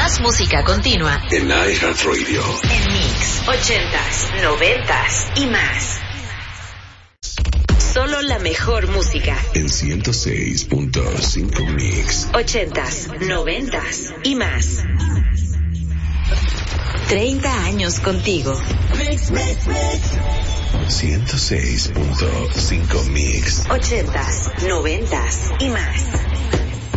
Más música continua en iHeartRadio. En Mix 80s, 90s y más. Solo la mejor música. En 106.5 Mix. 80s, 90s y más. 30 años contigo. 106.5 Mix. 80s, 90s y más.